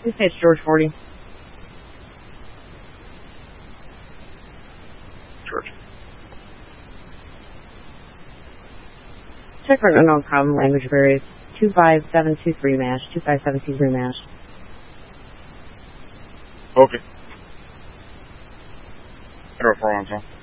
You say it's George 40. George. Check for an unknown problem. Language varies. 25723 MASH. 25723 MASH. Okay. 0412.